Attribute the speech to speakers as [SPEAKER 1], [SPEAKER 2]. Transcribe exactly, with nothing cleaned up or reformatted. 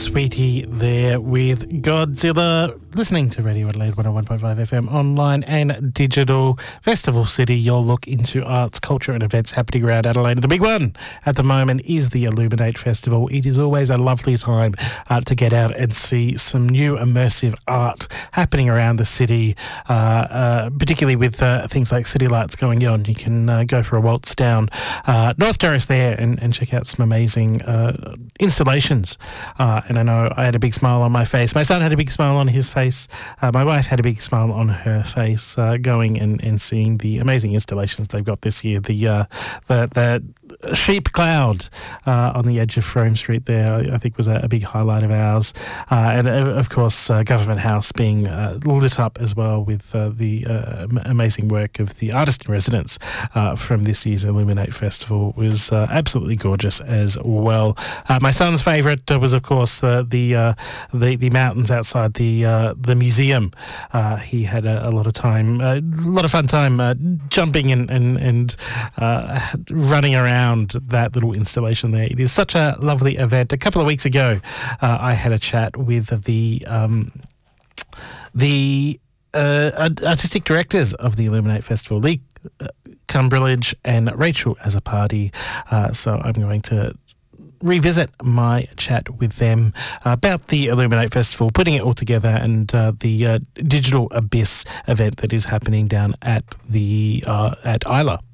[SPEAKER 1] Sweetie there with Godzilla. Listening to Radio Adelaide one oh one point five F M online and digital. Festival City, your look into arts, culture and events happening around Adelaide. The big one at the moment is the Illuminate Festival. It is always a lovely time uh, to get out and see some new immersive art happening around the city, uh, uh, particularly with uh, things like City Lights going on. You can uh, go for a waltz down uh, North Terrace there and, and check out some amazing uh, installations. Uh, and I know I had a big smile on my face. My son had a big smile on his face. Uh, my wife had a big smile on her face uh, going and, and seeing the amazing installations they've got this year. The uh, the, the sheep cloud uh, on the edge of Frome Street there, I think, was a, a big highlight of ours. Uh, and, uh, of course, uh, Government House being uh, lit up as well with uh, the uh, amazing work of the artist in residence uh, from this year's Illuminate Festival was uh, absolutely gorgeous as well. Uh, my son's favourite uh, was, of course, uh, the, uh, the the mountains outside the uh, the museum. Uh, he had a, a lot of time, a lot of fun time uh, jumping and and, and uh, running around that little installation there. It is such a lovely event. A couple of weeks ago, uh, I had a chat with the um, the uh, artistic directors of the Illuminate Festival, Lee uh, Cumberledge and Rachel Azzopardi. Uh, so I'm going to revisit my chat with them about the Illuminate Festival, putting it all together, and uh, the uh, Digital Abyss event that is happening down at the uh, at Isla